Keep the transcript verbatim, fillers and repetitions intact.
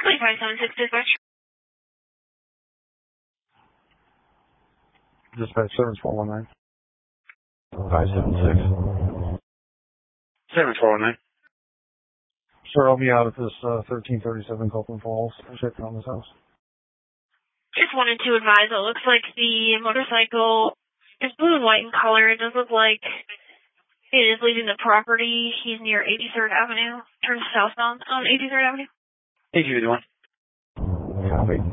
five seven six dispatch. Dispatch seven four one nine. five seven six. seven four one nine. Sir, I'll be out at this uh, thirteen thirty-seven Copeland Falls. I'm checking on this house. Just wanted to advise, it looks like the motorcycle is blue and white in color. It does look like it is leaving the property. He's near eighty-third Avenue. Turns southbound on eighty-third Avenue. eighty-third one. Copy.